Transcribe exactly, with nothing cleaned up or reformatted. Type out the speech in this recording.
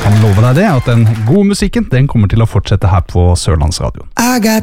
kan love deg det, at den gode musikken den kommer til å fortsette her på Sørlandsradioen.